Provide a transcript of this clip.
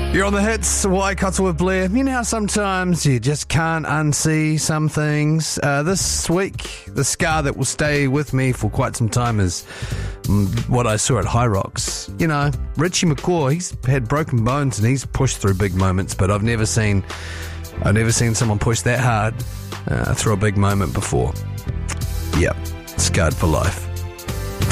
You're on the hits, Waikato with Blair. You know how sometimes you just can't unsee some things. This week, the scar that will stay with me for quite some time is what I saw at High Rocks. You know, Richie McCaw, he's had broken bones and he's pushed through big moments, but I've never seen someone push that hard through a big moment before. Yep, scarred for life.